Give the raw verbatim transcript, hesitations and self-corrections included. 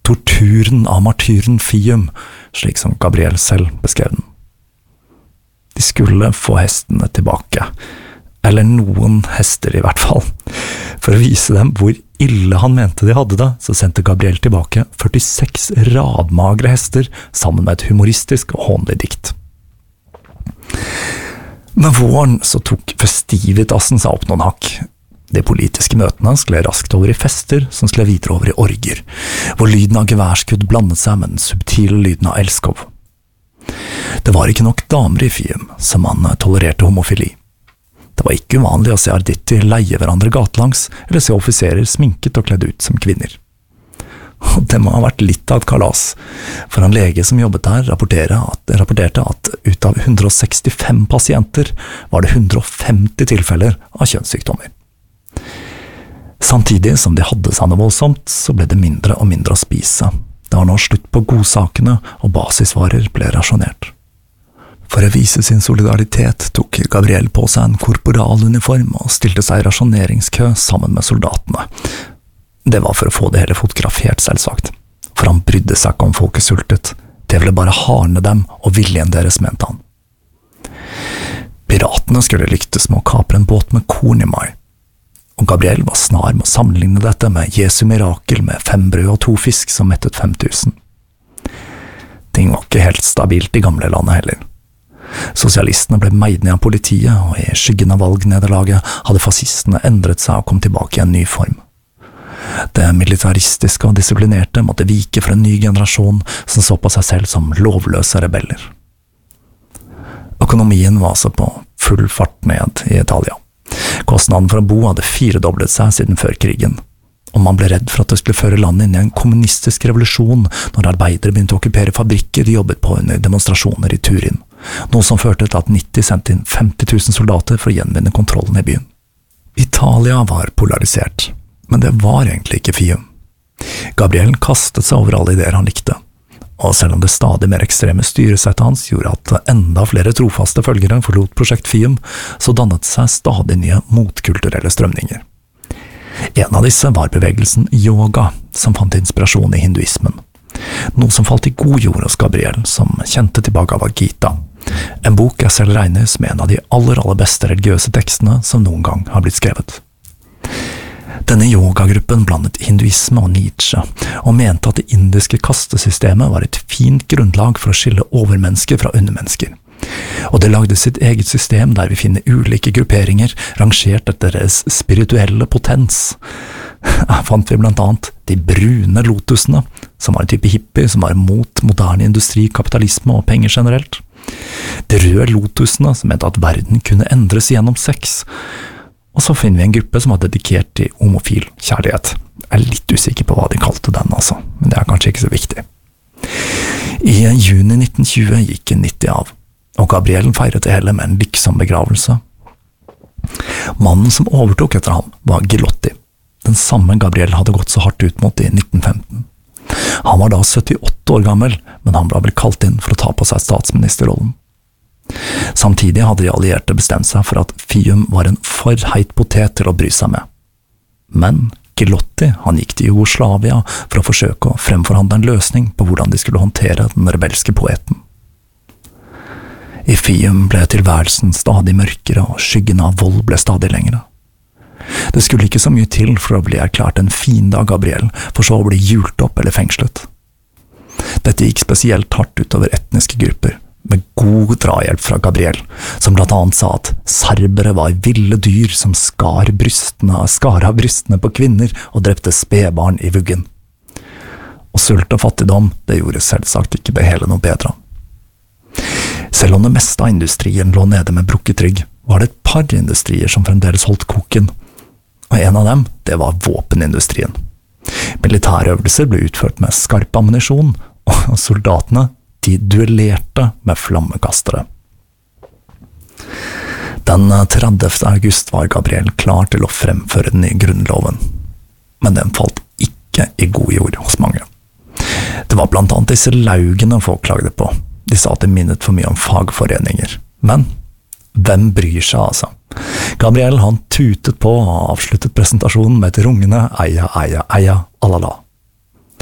torturen av martyren Fium, slik som Gabriel selv beskrev den. De skulle få hestene tilbake, eller noen hester i hvert fall. For å vise dem hvor ille han mente de hadde det, så sendte Gabriel tilbake førtiseks radmagre hester sammen med et humoristisk og hånlig dikt. Med våren så tok festivitasen seg opp noen hakk. De politiske møtene skled raskt over i fester, som skled videre over i orger, hvor lyden av geværskudd blandet seg med den subtile lyden av elskov. Det var ikke nok damer i Fium, som man tolererte homofili. Det var ikke uvanlig å se arditti leie hverandre gatelangs, eller se offiserer sminket og kledd ut som kvinner. Og det må ha vært litt av et kalas, for en lege som jobbet der rapporterte at, rapporterte at ut av hundre og sekstifem pasienter var det hundre og femti tilfeller av kjønnssykdommer. Samtidig som de hadde seg noe voldsomt, så ble det mindre og mindre å spise. Det var nå slutt på godsakene, og basisvarer ble rasjonert. For å vise sin solidaritet tok Gabriel på seg en korporaluniform og stilte seg i rasjoneringskø sammen med soldatene. Det var for å få det hele fotografert, selvsagt. For han brydde seg ikke om folket sultet. Det ville bare harne dem og viljen deres, mente han. Piratene skulle lyktes med å kapre en båt med korn i mai. Og Gabriel var snar med å sammenligne dette med Jesu mirakel med fem brød og to fisk som mettet fem tusen. Ting var ikke helt stabilt i gamle landet heller. Sosialistene ble meid ned av politiet, og i skyggen av valgnederlaget hadde fascistene endret seg og kom tilbake i en ny form. Det militaristiske og disiplinerte måtte vike for en ny generasjon som så på seg selv som lovløse rebeller. Økonomien var altså på full fart ned i Italia. Kostnaden for å bo hadde firedoblet seg siden før krigen, og man ble redd for at det skulle føre landet inn i en kommunistisk revolusjon når arbeidere begynte å okkupere fabrikker de jobbet på under demonstrasjoner i Turin, noe som førte til at nitti sendte inn femti tusen soldater for å gjenvinne kontrollen i byen. Italia var polarisert, men det var egentlig ikke Fium. Gabriel kastet seg over alle ideer han likte, og selv om det stadig mer ekstreme styresettet hans gjorde at enda flere trofaste følgere forlot prosjekt Fium, så dannet seg stadig nye motkulturelle strømninger. En av disse var bevegelsen yoga, som fant inspirasjon i hinduismen. Noe som falt i god jord hos Gabriel, som kjente til Bhagavad Gita, en bok jeg selv regner som en av de aller, aller beste religiøse tekstene som noen gang har blitt skrevet. Denne yogagruppen blandet hinduisme og Nietzsche, og mente at det indiske kastesystemet var et fint grunnlag for å skille overmennesker fra undermennesker. Og det lagde sitt eget system der vi finner ulike grupperinger rangert etter deres spirituelle potens. Her fant vi blant annet de brune lotusene, som var en type hippie som var mot moderne industri, kapitalisme og penger generelt. De røde lotusene, som mente at verden kunne endres gjennom sex. Og så finner vi en gruppe som var dedikert til homofil kjærlighet. Jeg er litt usikker på hva de kalte den, altså, men det er kanskje ikke så viktig. I juni nitten tjue gikk nitti av, og Gabriel feiret det hele med en liksom begravelse. Mannen som overtok etter ham var Gilotti, den samme Gabriel hadde gått så hardt ut mot i nitten femten. Han var da syttiåtte år gammel, men han ble kalt inn for å ta på seg statsministerrollen. Samtidig hadde de allierte bestemt seg for at Fium var en for heit potet til å bry seg med. Men Gilotti, han gikk til Jugoslavia for å forsøke å fremforhandle en løsning på hvordan de skulle håndtere den rebelske poeten. I Fium ble tilværelsen stadig mørkere, og skyggen av vold ble stadig lengre. Det skulle ikke så mye til for å bli erklært en fiende av Gabriel, for så å bli hjult opp eller fengslet. Dette gikk spesielt hardt utover etniske grupper, med god drahjelp fra Gabriel, som blant annet sa at serbere var ville dyr som skar brystene, skar av brystene på kvinner og drepte spedbarn i vuggen. Og sult og fattigdom, det gjorde selvsagt ikke det hele noe bedre. Selv om det meste av industrien lå nede med brukket rygg, var det et par industrier som fremdeles holdt koken, og en av dem, det var våpenindustrien. Militærøvelser ble utført med skarp ammunisjon, og soldatene, de duellerte med flammekastere. Den tredivte august var Gabriel klar til å fremføre den nye grunnloven, men den falt ikke i god jord hos mange. Det var blant annet disse laugene folk klagde på. De sa at det minnet for mye om fagforeninger. Men hvem bryr seg, altså? Gabriel han tutet på og avsluttet presentasjonen med et rungende eia, eia, eia, alala.